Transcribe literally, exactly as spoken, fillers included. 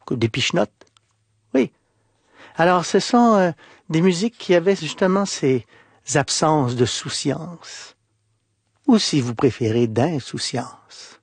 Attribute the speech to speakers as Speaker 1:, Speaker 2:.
Speaker 1: des pichenottes. Oui. Alors, ce sont euh, des musiques qui avaient justement ces absences de souciance. Ou si vous préférez d'insouciance.